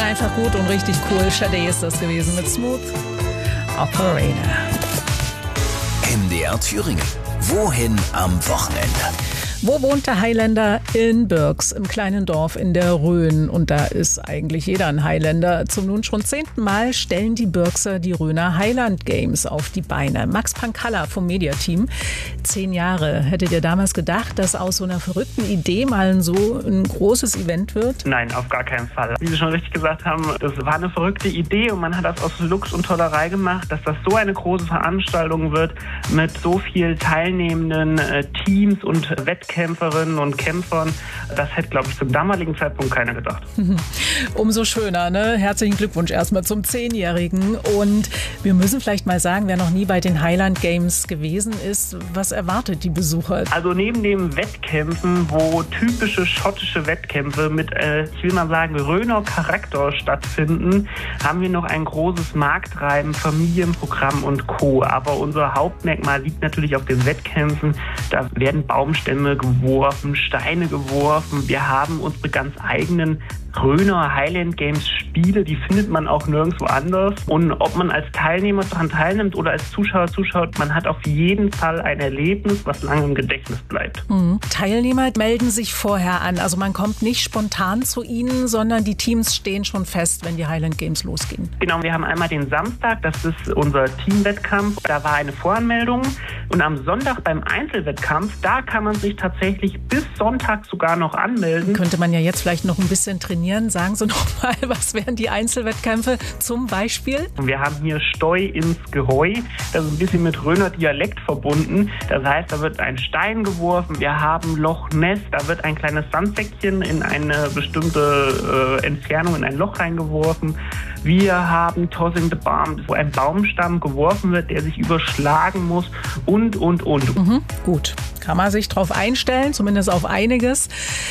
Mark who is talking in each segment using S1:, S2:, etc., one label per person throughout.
S1: einfach gut und richtig cool. Sade ist das gewesen mit Smooth Operator.
S2: MDR Thüringen. Wohin am Wochenende?
S1: Wo wohnt der Highlander? In Birks, im kleinen Dorf in der Rhön. Und da ist eigentlich jeder ein Highlander. Zum nun schon 10. Mal stellen die Birkser die Rhöner Highland Games auf die Beine. Max Pankalla vom Mediateam. 10 Jahre. Hättet ihr damals gedacht, dass aus so einer verrückten Idee mal so ein großes Event wird?
S3: Nein, auf gar keinen Fall. Wie Sie schon richtig gesagt haben, das war eine verrückte Idee und man hat das aus Lux und Tollerei gemacht, dass das so eine große Veranstaltung wird mit so vielen teilnehmenden Teams und Wettkämpferinnen und Kämpfern. Das hätte, glaube ich, zum damaligen Zeitpunkt keiner gedacht.
S1: Umso schöner, ne? Herzlichen Glückwunsch erstmal zum 10-Jährigen. Und wir müssen vielleicht mal sagen, wer noch nie bei den Highland Games gewesen ist, was erwartet die Besucher?
S3: Also neben den Wettkämpfen, wo typische schottische Wettkämpfe mit, ich will mal sagen, Rhöner Charakter stattfinden, haben wir noch ein großes Marktreiben, Familienprogramm und Co. Aber unser Hauptmerkmal liegt natürlich auf den Wettkämpfen. Da werden Baumstämme geworfen, Steine geworfen. Wir haben unsere ganz eigenen Rhöner Highland Games Spiele, die findet man auch nirgendwo anders. Und ob man als Teilnehmer daran teilnimmt oder als Zuschauer zuschaut, man hat auf jeden Fall ein Erlebnis, was lange im Gedächtnis bleibt.
S1: Teilnehmer melden sich vorher an. Also man kommt nicht spontan zu ihnen, sondern die Teams stehen schon fest, wenn die Highland Games losgehen.
S3: Genau, wir haben einmal den Samstag, das ist unser Teamwettkampf. Da war eine Voranmeldung. Und am Sonntag beim Einzelwettkampf, da kann man sich tatsächlich bis Sonntag sogar noch anmelden.
S1: Könnte man ja jetzt vielleicht noch ein bisschen trainieren. Sagen Sie noch mal, was wären die Einzelwettkämpfe zum Beispiel?
S3: Wir haben hier Steu ins Geheu. Das ist ein bisschen mit Rhöner Dialekt verbunden. Das heißt, da wird ein Stein geworfen. Wir haben Loch Ness. Da wird ein kleines Sandsäckchen in eine bestimmte Entfernung in ein Loch reingeworfen. Wir haben Tossing the Barm, wo ein Baumstamm geworfen wird, der sich überschlagen muss und.
S1: Gut, kann man sich drauf einstellen, zumindest auf einiges.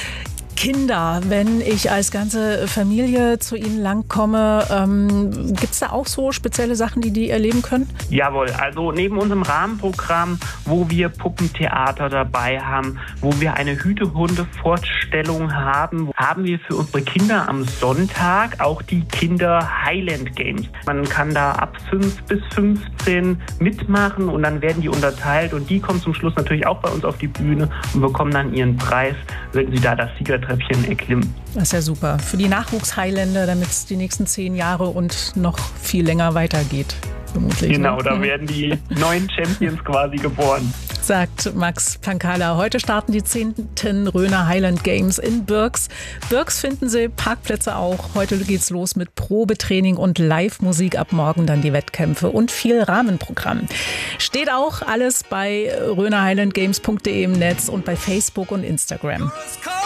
S1: Kinder, wenn ich als ganze Familie zu Ihnen langkomme, gibt es da auch so spezielle Sachen, die erleben können?
S3: Jawohl, also neben unserem Rahmenprogramm, wo wir Puppentheater dabei haben, wo wir eine Hütehunde-Fortstellung haben, haben wir für unsere Kinder am Sonntag auch die Kinder Highland Games. Man kann da ab 5 bis 15 mitmachen und dann werden die unterteilt und die kommen zum Schluss natürlich auch bei uns auf die Bühne und bekommen dann ihren Preis, wenn sie da das Siegertreppchen erklimmen.
S1: Das ist ja super. Für die Nachwuchs-Highlander, damit es die nächsten 10 Jahre und noch viel länger weitergeht. Vermutlich,
S3: genau,
S1: ne?
S3: Da werden die neuen Champions quasi geboren.
S1: Sagt Max Pankalla. Heute starten die 10. Rhöner Highland Games in Birks. Birks finden Sie, Parkplätze auch. Heute geht's los mit Probetraining und Live-Musik. Ab morgen dann die Wettkämpfe und viel Rahmenprogramm. Steht auch alles bei rhönerhighlandgames.de im Netz und bei Facebook und Instagram.